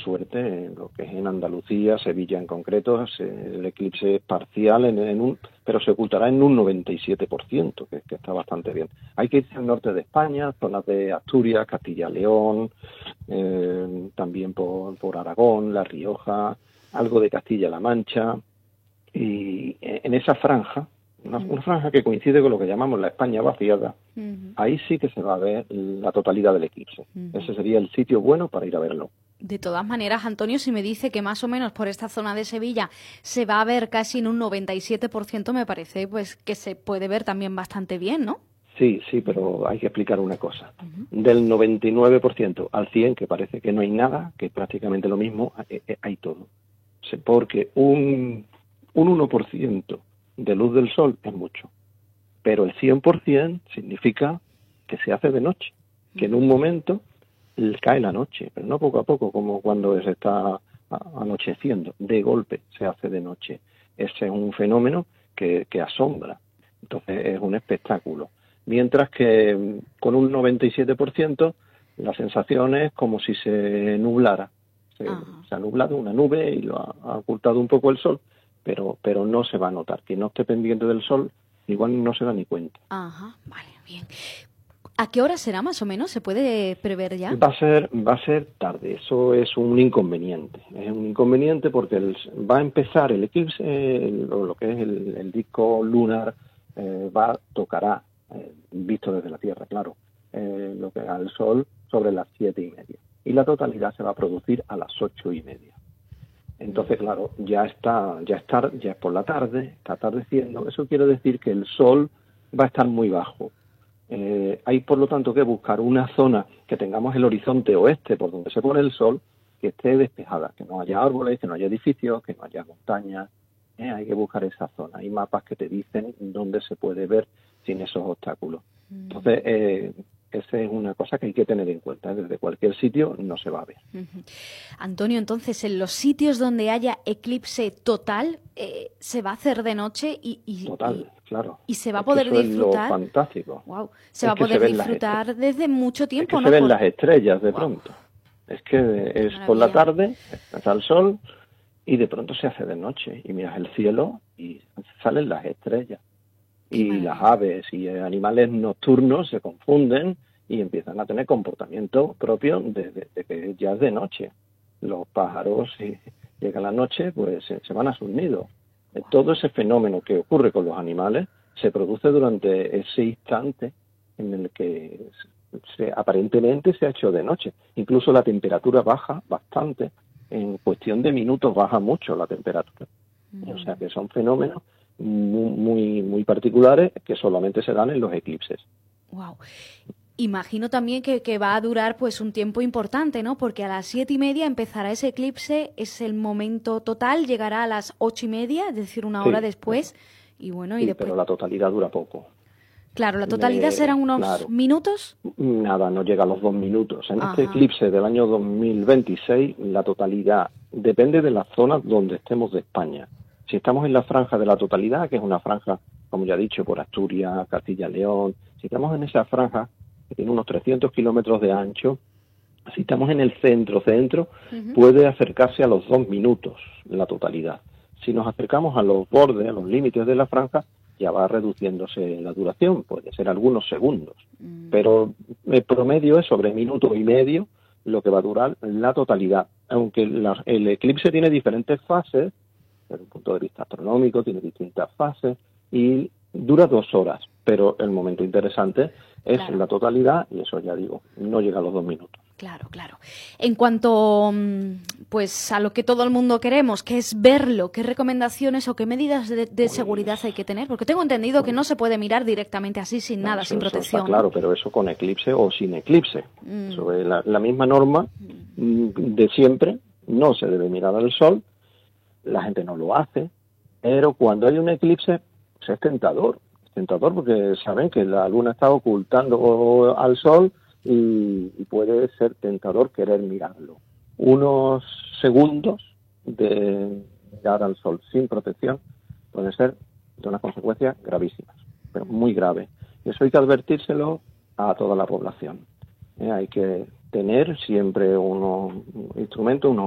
suerte, en lo que es en Andalucía, Sevilla en concreto, el eclipse es parcial, pero se ocultará en un 97%, que está bastante bien. Hay que irse al norte de España, zonas de Asturias, Castilla-León, también por Aragón, La Rioja, algo de Castilla-La Mancha, y en esa franja, una franja que coincide con lo que llamamos la España vaciada, ahí sí que se va a ver la totalidad del eclipse. Ese sería el sitio bueno para ir a verlo. De todas maneras, Antonio, si me dice que más o menos por esta zona de Sevilla se va a ver casi en un 97%, me parece pues que se puede ver también bastante bien, ¿no? Sí, pero hay que explicar una cosa. Del 99% al 100%, que parece que no hay nada, que es prácticamente lo mismo, hay todo. Porque un 1% de luz del sol es mucho, pero el 100% significa que se hace de noche, que en un momento cae la noche, pero no poco a poco, como cuando se está anocheciendo, de golpe se hace de noche. Ese es un fenómeno que asombra, entonces es un espectáculo. Mientras que con un 97% la sensación es como si se nublara, se ha nublado una nube y lo ha ocultado un poco el sol, pero no se va a notar. Quien no esté pendiente del sol igual no se da ni cuenta. Ajá, vale, bien. ¿A qué hora será más o menos? ¿Se puede prever ya? Va a ser tarde, eso es un inconveniente. Es un inconveniente porque va a empezar el eclipse, lo que es el disco lunar, tocará, visto desde la Tierra, claro, lo que al Sol sobre las 7:30. Y la totalidad se va a producir a las 8:30. Entonces, claro, ya es por la tarde, está atardeciendo. Eso quiere decir que el Sol va a estar muy bajo. Hay, por lo tanto, que buscar una zona que tengamos el horizonte oeste por donde se pone el sol, que esté despejada, que no haya árboles, que no haya edificios, que no haya montañas. Hay que buscar esa zona. Hay mapas que te dicen dónde se puede ver sin esos obstáculos. Entonces, esa es una cosa que hay que tener en cuenta. Desde cualquier sitio no se va a ver. Antonio, entonces, en los sitios donde haya eclipse total, se va a hacer de noche Total, claro. Y se va a poder disfrutar. Es lo fantástico. Wow. Se va a poder disfrutar desde mucho tiempo, ¿no? Se ven las estrellas de pronto. Es que es por la tarde, está el sol y de pronto se hace de noche y miras el cielo y salen las estrellas. Y las aves y animales nocturnos se confunden y empiezan a tener comportamiento propio desde que ya es de noche. Los pájaros, si llega la noche, pues se van a sus nidos. Todo ese fenómeno que ocurre con los animales se produce durante ese instante en el que aparentemente se ha hecho de noche. Incluso la temperatura baja bastante. En cuestión de minutos baja mucho la temperatura. O sea que son fenómenos muy particulares que solamente se dan en los eclipses. Wow. Imagino también que va a durar pues un tiempo importante, ¿no? Porque a las 7:30 empezará ese eclipse, es el momento total, llegará a las 8:30, es decir, una hora después. Y bueno, y después. Pero la totalidad dura poco. Claro, la totalidad serán unos minutos. Nada, no llega a los 2 minutos. En este eclipse del año 2026, la totalidad depende de la zona donde estemos de España. Si estamos en la franja de la totalidad, que es una franja, como ya he dicho, por Asturias, Castilla-León, si estamos en esa franja, que tiene unos 300 kilómetros de ancho, si estamos en el centro, puede acercarse a los 2 minutos la totalidad. Si nos acercamos a los bordes, a los límites de la franja, ya va reduciéndose la duración, puede ser algunos segundos. Pero el promedio es sobre minuto y medio lo que va a durar la totalidad. Aunque el eclipse tiene diferentes fases, desde un punto de vista astronómico, tiene distintas fases y dura 2 horas, pero el momento interesante es la totalidad y eso ya digo, no llega a los 2 minutos. Claro. En cuanto pues a lo que todo el mundo queremos, que es verlo, ¿qué recomendaciones o qué medidas de seguridad hay que tener? Porque tengo entendido que no se puede mirar directamente así, sin nada, sin protección. Está claro, pero eso con eclipse o sin eclipse. Eso es la misma norma de siempre, no se debe mirar al sol, la gente no lo hace, pero cuando hay un eclipse pues es tentador porque saben que la luna está ocultando al sol y puede ser tentador querer mirarlo. Unos segundos de mirar al sol sin protección pueden ser de unas consecuencias gravísimas, pero muy graves. Y eso hay que advertírselo a toda la población. Hay que tener siempre unos instrumentos, unos